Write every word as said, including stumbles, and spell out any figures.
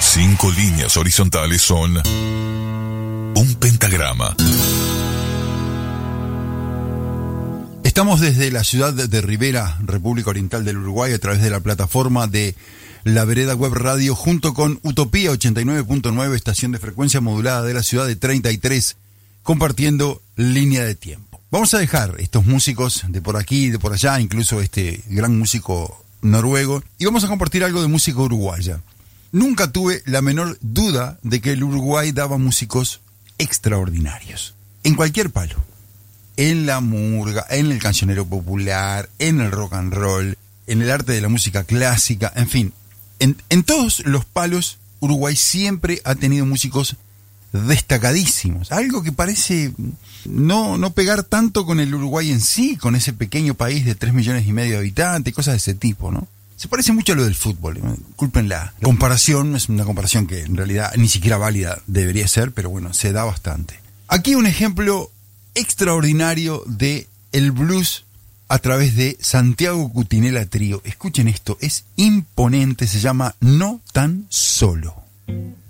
cinco líneas horizontales son un pentagrama. Estamos desde la ciudad de Rivera, República Oriental del Uruguay, a través de la plataforma de La Vereda Web Radio, junto con Utopía ochenta y nueve punto nueve, estación de frecuencia modulada de la ciudad de treinta y tres, compartiendo línea de tiempo. Vamos a dejar estos músicos de por aquí y de por allá, incluso este gran músico noruego, y vamos a compartir algo de música uruguaya. Nunca tuve la menor duda de que el Uruguay daba músicos extraordinarios, en cualquier palo. En la murga, en el cancionero popular, en el rock and roll, en el arte de la música clásica, en fin. En, en todos los palos, Uruguay siempre ha tenido músicos destacadísimos. Algo que parece no, no pegar tanto con el Uruguay en sí, con ese pequeño país de tres millones y medio de habitantes, cosas de ese tipo, ¿no? Se parece mucho a lo del fútbol. Disculpen la comparación, es una comparación que en realidad ni siquiera válida debería ser, pero bueno, se da bastante. Aquí un ejemplo extraordinario de el blues a través de Santiago Cutinela Trío. Escuchen esto, es imponente, se llama No Tan Solo.